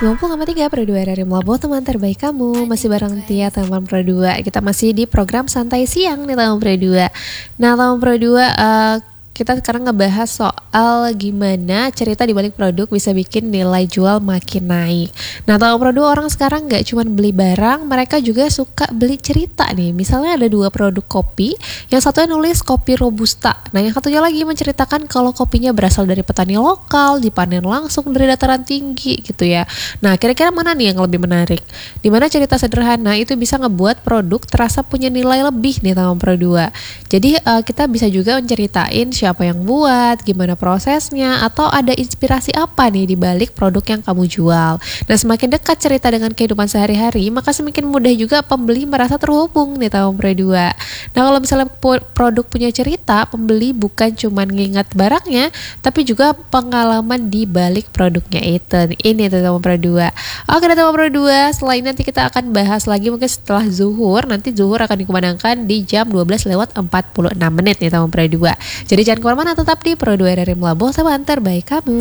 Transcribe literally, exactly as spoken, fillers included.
sembilan puluh koma tiga Pro dua dari Melabuh, teman terbaik kamu. Masih bareng Tia, teman Pro dua. Kita masih di program Santai Siang nih, teman Pro dua. Nah, teman Pro dua, uh, kita sekarang ngebahas soal gimana cerita di balik produk bisa bikin nilai jual makin naik. Nah, tahu produk orang sekarang nggak cuma beli barang, mereka juga suka beli cerita nih. Misalnya ada dua produk kopi, yang satunya nulis kopi robusta. Nah, yang satunya lagi menceritakan kalau kopinya berasal dari petani lokal, dipanen langsung dari dataran tinggi gitu ya. Nah, kira-kira mana nih yang lebih menarik? Dimana cerita sederhana itu bisa ngebuat produk terasa punya nilai lebih nih, teman Pro dua. Jadi uh, kita bisa juga menceritain siapa yang buat, gimana prosesnya, atau ada inspirasi apa nih di balik produk yang kamu jual. Nah, semakin dekat cerita dengan kehidupan sehari-hari, maka semakin mudah juga pembeli merasa terhubung nih, teman Pro dua. Nah, kalau misalnya produk punya cerita, pembeli bukan cuma ngingat barangnya, tapi juga pengalaman di balik produknya itu. Ini tuh, teman Pro dua. Oke, teman Pro dua, setelah ini nanti kita akan bahas lagi mungkin setelah zuhur. Nanti zuhur akan dikumandangkan di jam dua belas lewat empat puluh enam menit nih, teman Pro dua. Jadi jangan kemana-mana, tetap di Pro dua dari Melabuh, teman terbaik kamu.